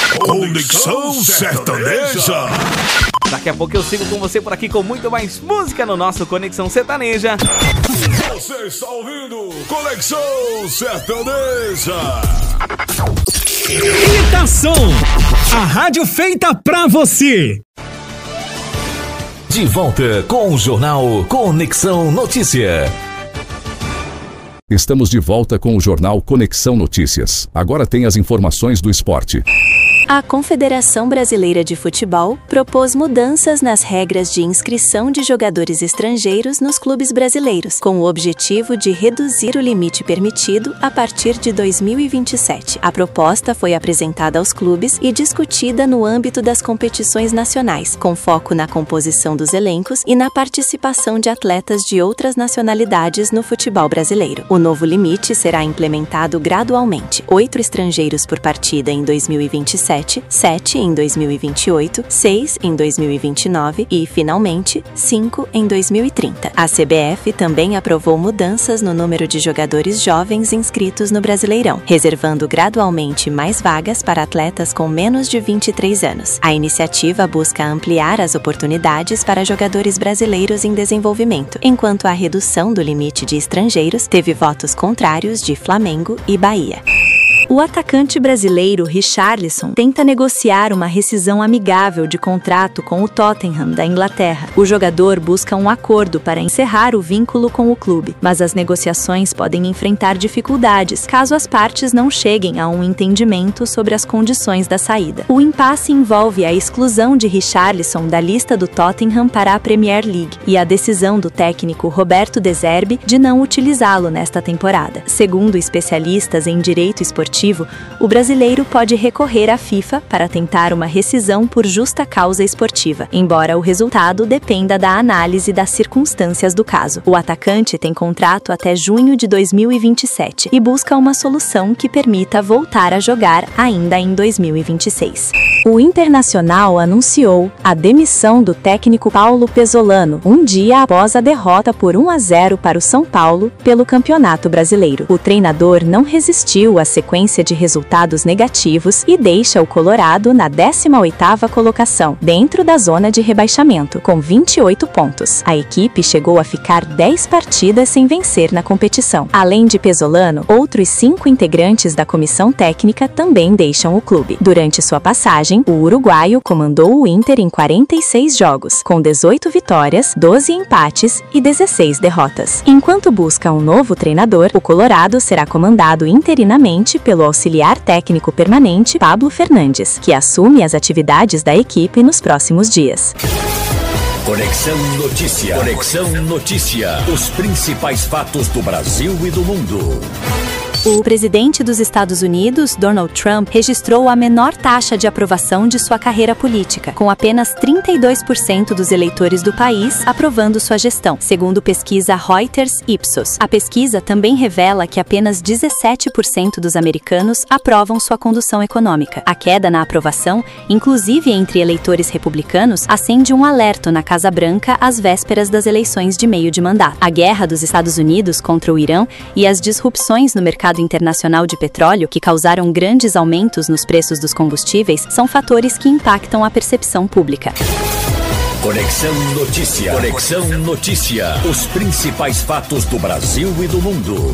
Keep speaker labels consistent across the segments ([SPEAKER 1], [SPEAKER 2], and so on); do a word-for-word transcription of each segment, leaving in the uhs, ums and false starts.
[SPEAKER 1] Conexão Sertaneja.
[SPEAKER 2] Daqui a pouco eu sigo com você por aqui com muito mais música no nosso Conexão Sertaneja.
[SPEAKER 1] Você está ouvindo Conexão Sertaneja.
[SPEAKER 3] Imitação, a rádio feita pra você.
[SPEAKER 4] De volta com o jornal Conexão Notícia.
[SPEAKER 5] Estamos de volta com o jornal Conexão Notícias. Agora tem as informações do esporte.
[SPEAKER 6] A Confederação Brasileira de Futebol propôs mudanças nas regras de inscrição de jogadores estrangeiros nos clubes brasileiros, com o objetivo de reduzir o limite permitido a partir de dois mil e vinte e sete. A proposta foi apresentada aos clubes e discutida no âmbito das competições nacionais, com foco na composição dos elencos e na participação de atletas de outras nacionalidades no futebol brasileiro. O novo limite será implementado gradualmente: oito estrangeiros por partida em dois mil e vinte e sete, sete em dois mil e vinte e oito, seis em dois mil e vinte e nove e, finalmente, cinco em dois mil e trinta. A C B F também aprovou mudanças no número de jogadores jovens inscritos no Brasileirão, reservando gradualmente mais vagas para atletas com menos de vinte e três anos. A iniciativa busca ampliar as oportunidades para jogadores brasileiros em desenvolvimento, enquanto a redução do limite de estrangeiros teve votos contrários de Flamengo e Bahia. O atacante brasileiro Richarlison tenta negociar uma rescisão amigável de contrato com o Tottenham da Inglaterra. O jogador busca um acordo para encerrar o vínculo com o clube, mas as negociações podem enfrentar dificuldades caso as partes não cheguem a um entendimento sobre as condições da saída. O impasse envolve a exclusão de Richarlison da lista do Tottenham para a Premier League e a decisão do técnico Roberto De Zerbi de não utilizá-lo nesta temporada. Segundo especialistas em direito esportivo, o brasileiro pode recorrer à FIFA para tentar uma rescisão por justa causa esportiva, embora o resultado dependa da análise das circunstâncias do caso. O atacante tem contrato até junho de dois mil e vinte e sete e busca uma solução que permita voltar a jogar ainda em dois mil e vinte e seis. O Internacional anunciou a demissão do técnico Paulo Pesolano um dia após a derrota por um a zero para o São Paulo pelo Campeonato Brasileiro. O treinador não resistiu à sequência de resultados negativos e deixa o Colorado na décima oitava colocação, dentro da zona de rebaixamento, com vinte e oito pontos. A equipe chegou a ficar dez partidas sem vencer na competição. Além de Pesolano, outros cinco integrantes da comissão técnica também deixam o clube. Durante sua passagem, o uruguaio comandou o Inter em quarenta e seis jogos, com dezoito vitórias, doze empates e dezesseis derrotas. Enquanto busca um novo treinador, o Colorado será comandado interinamente pelo auxiliar técnico permanente Pablo Fernandes, que assume as atividades da equipe nos próximos dias.
[SPEAKER 4] Conexão Notícia. Conexão Notícia. Os principais fatos do Brasil e do mundo.
[SPEAKER 6] O presidente dos Estados Unidos, Donald Trump, registrou a menor taxa de aprovação de sua carreira política, com apenas trinta e dois por cento dos eleitores do país aprovando sua gestão, segundo pesquisa Reuters-Ipsos. A pesquisa também revela que apenas dezessete por cento dos americanos aprovam sua condução econômica. A queda na aprovação, inclusive entre eleitores republicanos, acende um alerta na Casa Branca às vésperas das eleições de meio de mandato. A guerra dos Estados Unidos contra o Irã e as disrupções no mercado internacional de petróleo, que causaram grandes aumentos nos preços dos combustíveis, são fatores que impactam a percepção pública.
[SPEAKER 4] Conexão Notícia. Conexão Notícia. Os principais fatos do Brasil e do mundo.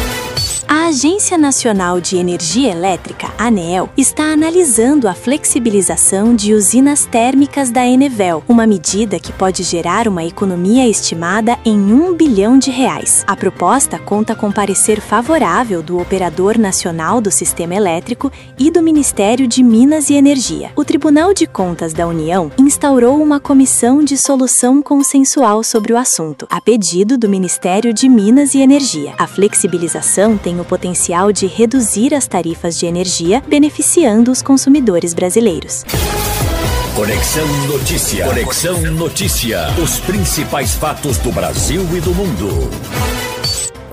[SPEAKER 6] A Agência Nacional de Energia Elétrica, ANEEL, está analisando a flexibilização de usinas térmicas da Enevel, uma medida que pode gerar uma economia estimada em um bilhão de reais. A proposta conta com parecer favorável do Operador Nacional do Sistema Elétrico e do Ministério de Minas e Energia. O Tribunal de Contas da União instaurou uma comissão de solução consensual sobre o assunto, a pedido do Ministério de Minas e Energia. A flexibilização tem o potencial de reduzir as tarifas de energia, beneficiando os consumidores brasileiros.
[SPEAKER 4] Conexão Notícia. Conexão Notícia. Os principais fatos do Brasil e do mundo.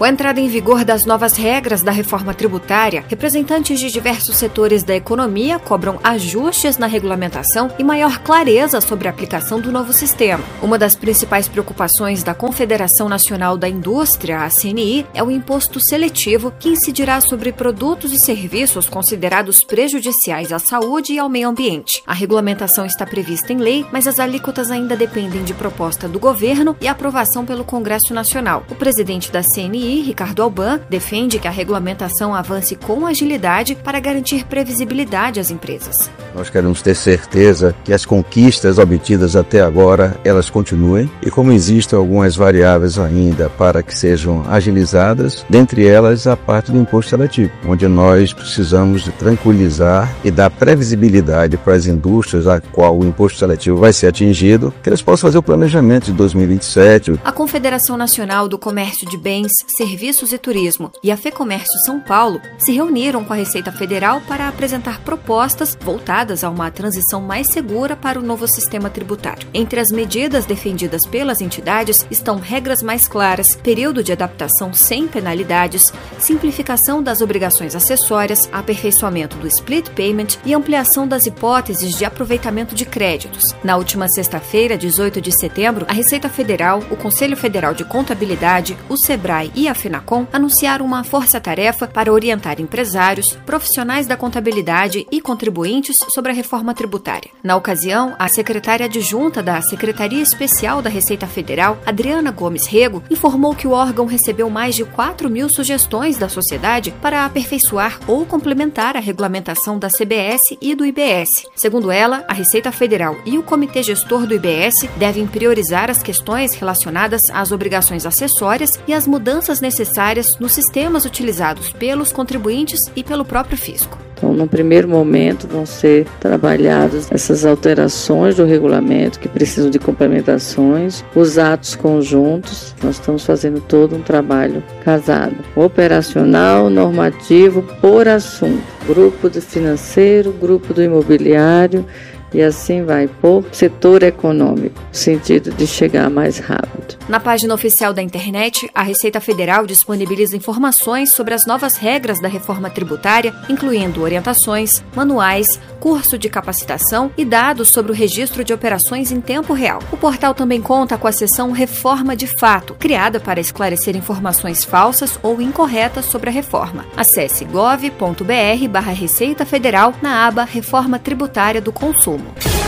[SPEAKER 7] Com a entrada em vigor das novas regras da reforma tributária, representantes de diversos setores da economia cobram ajustes na regulamentação e maior clareza sobre a aplicação do novo sistema. Uma das principais preocupações da Confederação Nacional da Indústria, a C N I, é o imposto seletivo, que incidirá sobre produtos e serviços considerados prejudiciais à saúde e ao meio ambiente. A regulamentação está prevista em lei, mas as alíquotas ainda dependem de proposta do governo e aprovação pelo Congresso Nacional. O presidente da C N I, Ricardo Alban, defende que a regulamentação avance com agilidade para garantir previsibilidade às empresas.
[SPEAKER 8] Nós queremos ter certeza que as conquistas obtidas até agora, elas continuem, e como existem algumas variáveis ainda para que sejam agilizadas, dentre elas a parte do imposto seletivo, onde nós precisamos de tranquilizar e dar previsibilidade para as indústrias a qual o imposto seletivo vai ser atingido, que eles possam fazer o planejamento de dois mil e vinte e sete.
[SPEAKER 7] A Confederação Nacional do Comércio de Bens, Serviços e Turismo e a FEComércio São Paulo se reuniram com a Receita Federal para apresentar propostas voltadas a uma transição mais segura para o novo sistema tributário. Entre as medidas defendidas pelas entidades estão regras mais claras, período de adaptação sem penalidades, simplificação das obrigações acessórias, aperfeiçoamento do split payment e ampliação das hipóteses de aproveitamento de créditos. Na última sexta-feira, dezoito de setembro, a Receita Federal, o Conselho Federal de Contabilidade, o SEBRAE e a FENACON anunciaram uma força-tarefa para orientar empresários, profissionais da contabilidade e contribuintes sobre a reforma tributária. Na ocasião, a secretária adjunta da Secretaria Especial da Receita Federal, Adriana Gomes Rego, informou que o órgão recebeu mais de quatro mil sugestões da sociedade para aperfeiçoar ou complementar a regulamentação da C B S e do I B S. Segundo ela, a Receita Federal e o Comitê Gestor do I B S devem priorizar as questões relacionadas às obrigações acessórias e as mudanças necessárias nos sistemas utilizados pelos contribuintes e pelo próprio fisco.
[SPEAKER 9] Então, no primeiro momento, vão ser trabalhadas essas alterações do regulamento que precisam de complementações, os atos conjuntos. Nós estamos fazendo todo um trabalho casado, operacional, normativo, por assunto. Grupo do financeiro, grupo do imobiliário, e assim vai, por setor econômico, no sentido de chegar mais rápido.
[SPEAKER 7] Na página oficial da internet, a Receita Federal disponibiliza informações sobre as novas regras da reforma tributária, incluindo orientações, manuais, curso de capacitação e dados sobre o registro de operações em tempo real. O portal também conta com a seção Reforma de Fato, criada para esclarecer informações falsas ou incorretas sobre a reforma. Acesse gov ponto br barra Receita Federal na aba Reforma Tributária do Consumo.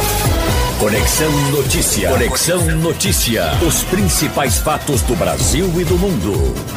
[SPEAKER 4] Conexão Notícia. Conexão Notícia. Os principais fatos do Brasil e do mundo.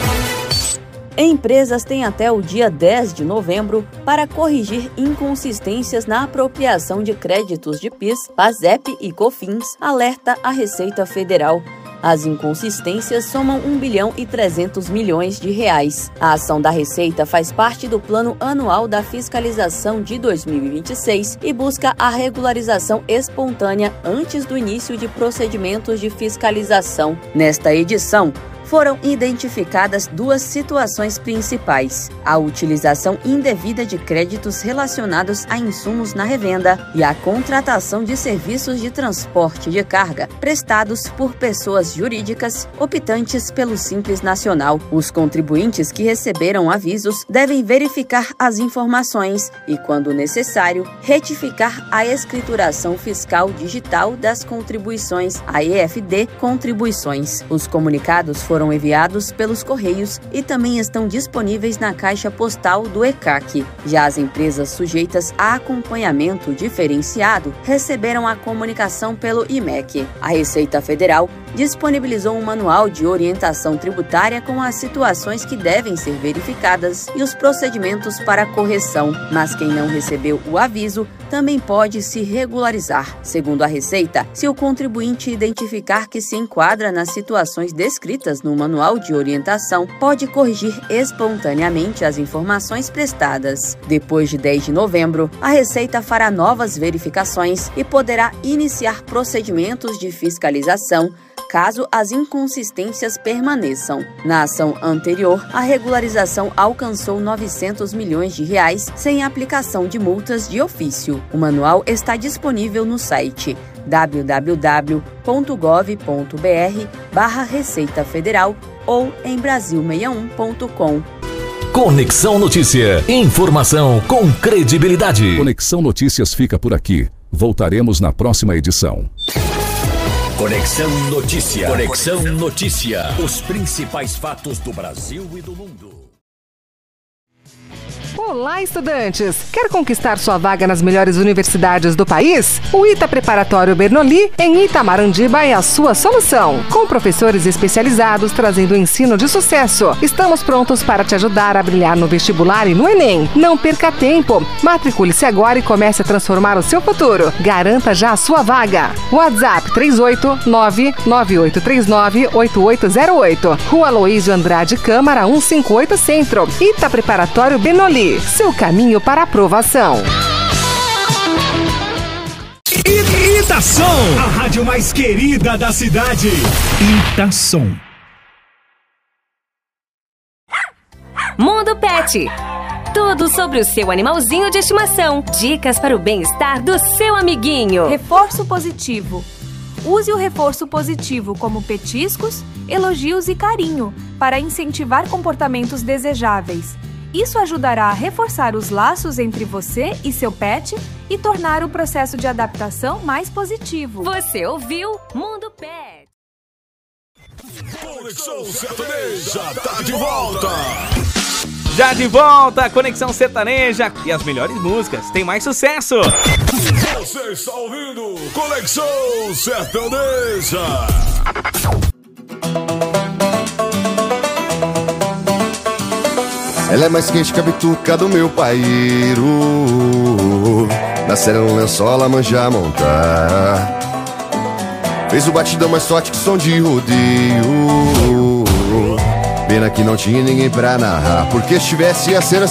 [SPEAKER 10] Empresas têm até o dia dez de novembro para corrigir inconsistências na apropriação de créditos de P I S, PASEP e COFINS, alerta a Receita Federal. As inconsistências somam um bilhão e trezentos milhões de reais. A ação da Receita faz parte do Plano Anual da Fiscalização de dois mil e vinte e seis e busca a regularização espontânea antes do início de procedimentos de fiscalização. Nesta edição, foram identificadas duas situações principais: a utilização indevida de créditos relacionados a insumos na revenda e a contratação de serviços de transporte de carga prestados por pessoas jurídicas optantes pelo Simples Nacional. Os contribuintes que receberam avisos devem verificar as informações e, quando necessário, retificar a escrituração fiscal digital das contribuições, a E F D Contribuições. Os comunicados foram foram enviados pelos Correios e também estão disponíveis na caixa postal do E C A C. Já as empresas sujeitas a acompanhamento diferenciado receberam a comunicação pelo I M E C. A Receita Federal disponibilizou um manual de orientação tributária com as situações que devem ser verificadas e os procedimentos para correção, mas quem não recebeu o aviso também pode se regularizar. Segundo a Receita, se o contribuinte identificar que se enquadra nas situações descritas no manual de orientação, pode corrigir espontaneamente as informações prestadas. Depois de dez de novembro, a Receita fará novas verificações e poderá iniciar procedimentos de fiscalização caso as inconsistências permaneçam. Na ação anterior, a regularização alcançou novecentos milhões de reais sem aplicação de multas de ofício. O manual está disponível no site w w w ponto gov ponto br barra Receita Federal ou em brasil sessenta e um ponto com.
[SPEAKER 4] Conexão Notícia. Informação com credibilidade.
[SPEAKER 5] Conexão Notícias fica por aqui. Voltaremos na próxima edição.
[SPEAKER 4] Conexão Notícia. Conexão Notícia. Os principais fatos do Brasil e do mundo.
[SPEAKER 11] Olá, estudantes! Quer conquistar sua vaga nas melhores universidades do país? O ITA Preparatório Bernoulli, em Itamarandiba, é a sua solução. Com professores especializados trazendo ensino de sucesso. Estamos prontos para te ajudar a brilhar no vestibular e no Enem. Não perca tempo. Matricule-se agora e comece a transformar o seu futuro. Garanta já a sua vaga. WhatsApp três oito nove nove oito três nove oito oito zero oito. Rua Aloísio Andrade Câmara cento e cinquenta e oito Centro. ITA Preparatório Bernoulli. Seu caminho para a aprovação.
[SPEAKER 3] Itação, a rádio mais querida da cidade. Itação.
[SPEAKER 12] Mundo Pet. Tudo sobre o seu animalzinho de estimação. Dicas para o bem-estar do seu amiguinho.
[SPEAKER 13] Reforço positivo. Use o reforço positivo como petiscos, elogios e carinho para incentivar comportamentos desejáveis. Isso ajudará a reforçar os laços entre você e seu pet e tornar o processo de adaptação mais positivo.
[SPEAKER 12] Você ouviu Mundo Pet.
[SPEAKER 1] Conexão Sertaneja tá de volta.
[SPEAKER 2] Já de volta, Conexão Sertaneja e as melhores músicas. Tem mais sucesso.
[SPEAKER 1] Você está ouvindo Conexão Sertaneja.
[SPEAKER 14] Ela é mais quente que a bituca do meu paeiro. Na série no lençol a manja montar. Fez o batidão mais forte que som de rodeio. Pena que não tinha ninguém pra narrar, porque se tivesse a cena